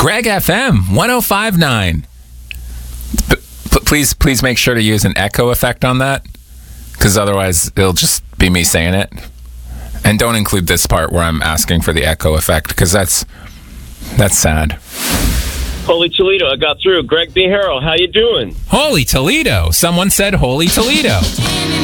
Greg FM 1059. Please make sure to use an echo effect on that, because otherwise it'll just be me saying it. And don't include this part where I'm asking for the echo effect, because that's sad. Holy Toledo, I got through. Greg B. Harrell, how you doing? Holy Toledo. Someone said Holy Toledo.